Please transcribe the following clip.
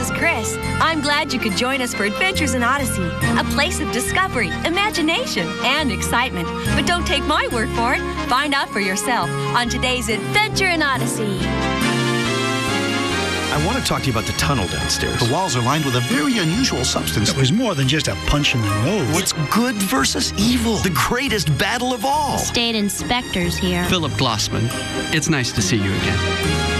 is Chris. I'm glad you could join us for Adventures in Odyssey, a place of discovery, imagination, and excitement. But don't take my word for it. Find out for yourself on today's Adventure in Odyssey. I want to talk to you about the tunnel downstairs. The walls are lined with a very unusual substance. It was more than just a punch in the nose. It's good versus evil, the greatest battle of all. State inspector's here. Philip Glossman, it's nice to see you again.